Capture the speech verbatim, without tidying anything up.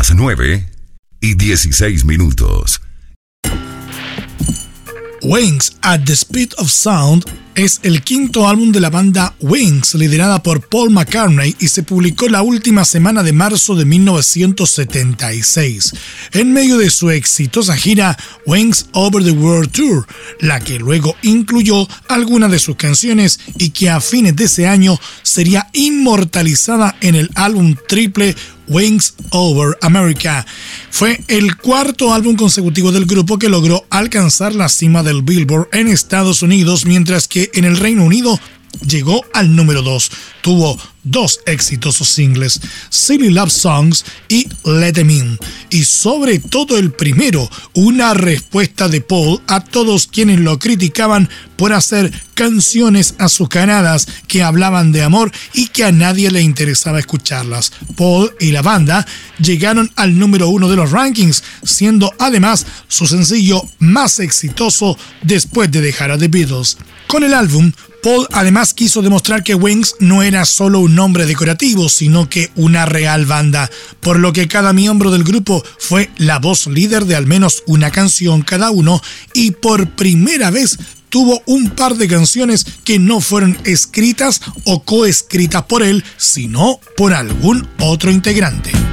las nueve y dieciséis minutos. Wings at the Speed of Sound es el quinto álbum de la banda Wings, liderada por Paul McCartney, y se publicó la última semana de marzo de mil novecientos setenta y seis, en medio de su exitosa gira Wings Over the World Tour, la que luego incluyó algunas de sus canciones y que a fines de ese año sería inmortalizada en el álbum triple Wings Over America. Fue el cuarto álbum consecutivo del grupo que logró alcanzar la cima del Billboard en Estados Unidos, mientras que en el Reino Unido llegó al número dos. Tuvo dos exitosos singles, Silly Love Songs y Let Them In, y sobre todo el primero, una respuesta de Paul a todos quienes lo criticaban por hacer canciones azucaradas que hablaban de amor y que a nadie le interesaba escucharlas. Paul y la banda llegaron al número uno de los rankings, siendo además su sencillo más exitoso después de dejar a The Beatles. Con el álbum, Paul además quiso demostrar que Wings no era solo un nombre decorativo, sino que una real banda, por lo que cada miembro del grupo fue la voz líder de al menos una canción cada uno, y por primera vez tuvo un par de canciones que no fueron escritas o coescritas por él, sino por algún otro integrante.